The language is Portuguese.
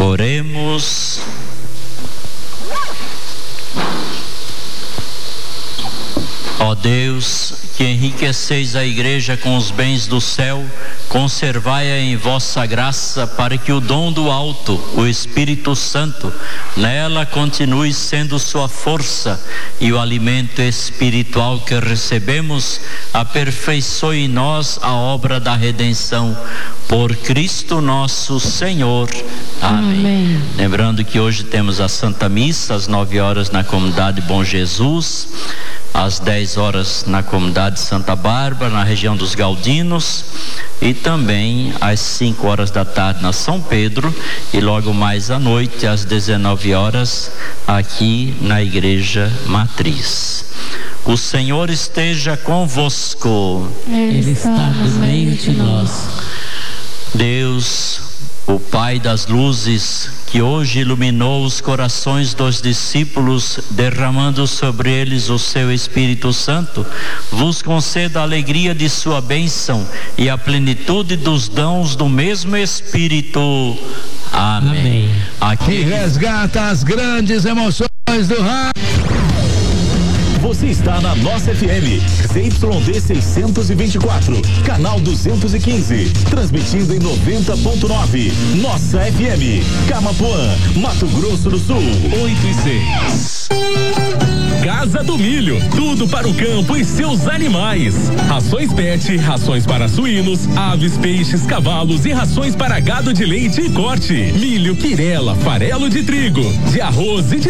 Oremos. Ó Deus, que enriqueceis a igreja com os bens do céu, conservai-a em vossa graça, para que o dom do alto, o Espírito Santo, nela continue sendo sua força, e o alimento espiritual que recebemos aperfeiçoe em nós a obra da redenção. Por Cristo nosso Senhor. Amém. Amém. Lembrando que hoje temos a Santa Missa às 9h na comunidade Bom Jesus, às 10h na comunidade Santa Bárbara, na região dos Galdinos, e também às 5h da tarde na São Pedro, e logo mais à noite às 19h aqui na Igreja Matriz. O Senhor esteja convosco. Ele está no meio de nós. Deus, o Pai das luzes, que hoje iluminou os corações dos discípulos, derramando sobre eles o seu Espírito Santo, vos conceda a alegria de sua bênção e a plenitude dos dons do mesmo Espírito. Amém. Aqui resgata as grandes emoções do rádio. Você está na Nossa FM, ZYD 624, canal 215, transmitindo em 90.9. Nossa FM, Camapuã, Mato Grosso do Sul. 8:06. Casa do Milho, tudo para o campo e seus animais. Rações PET, rações para suínos, aves, peixes, cavalos e rações para gado de leite e corte. Milho, pirela, farelo de trigo, de arroz e de